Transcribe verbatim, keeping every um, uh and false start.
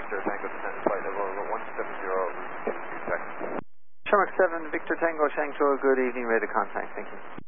Victor Tango descending flight level one seven zero, two seconds. Shamrock seven, Victor Tango, Shangzhou, good evening, ready to contact, thank you.